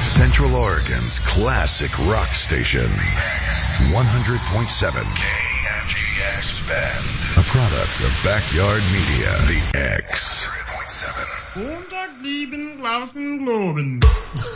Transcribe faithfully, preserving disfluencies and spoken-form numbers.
Central Oregon's classic rock station. one hundred point seven K M G X Bend. A product of Backyard Media. The X. one hundred point seven. Montag, lieben, glauben, globen.